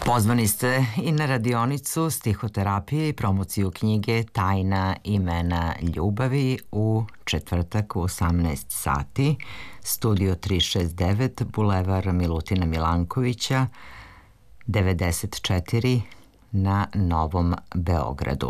Pozvani ste i na radionicu stihoterapije i promociju knjige Tajna imena ljubavi u četvrtak u 18 sati, studio 369, bulevar Milutina Milankovića, 94 na Novom Beogradu.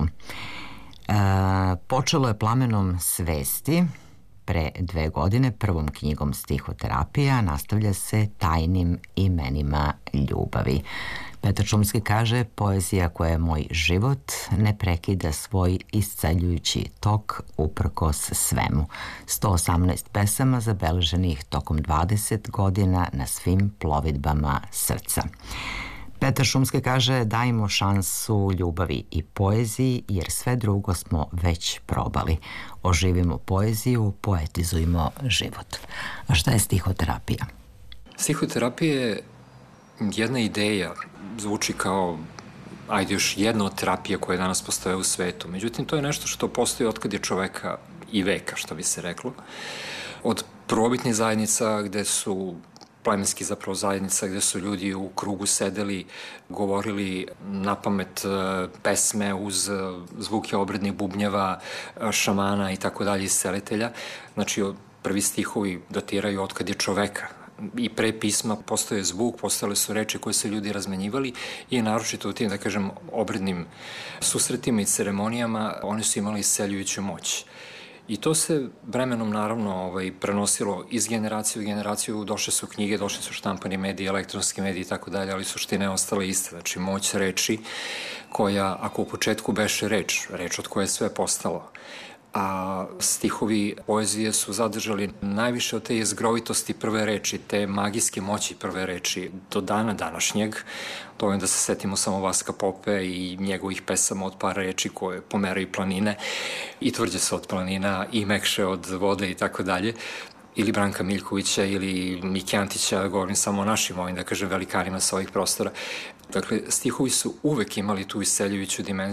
Počelo je Plamenom svesti pre 2 godine, prvom knjigom stihoterapija, nastavlja se Tajnim imenima ljubavi. Petar Šumski kaže, poezija koja je moj život ne prekida svoj isceljujući tok uprkos svemu. 118 pesama zabeleženih tokom 20 godina na svim plovidbama srca. Petar Šumski kaže, dajmo šansu ljubavi i poeziji, jer sve drugo smo već probali. Oživimo poeziju, poetizujmo život. A šta je stihoterapija? Stihoterapija je jedna ideja, zvuči kao još jedna od terapija koje danas postoje u svetu. Međutim, to je nešto što postoji otkad je čoveka i veka, što bi se reklo. Od prvobitnih zajednica gde su plemenski zapravo zajednica gde su ljudi u krugu sedeli, govorili napamet pesme uz zvuke obrednih bubnjeva, šamana i tako dalje, selitelja. Znači, prvi stihovi datiraju otkad je čoveka. I pre pisma postoje zvuk, postojale su reči koje su ljudi razmenjivali i naročito u tim, da kažem, obrednim susretima i ceremonijama oni su imali isceljujuću moć. I to se vremenom naravno prenosilo iz generacije u generaciju, došle su knjige, došli su štampani mediji, elektronski mediji i tako dalje, ali suština je ostala ista. Znači, moć reči koja, ako u početku beše reč od koje je sve postalo, a stihovi poezije su zadržali najviše od te jezgrovitosti prve reči, te magijske moći prve reči do dana današnjeg. To je da se setimo samo Vaska Pope i njegovih pesama od par reči koje pomeraju planine i tvrđe se od planina i mekše od vode i tako dalje. Ili Branka Miljkovića ili Mike Antića, govorim samo o našim ovim, da kažem, velikanima sa ovih prostora. Dakle, stihovi su uvek imali tu isceljujuću dimenziju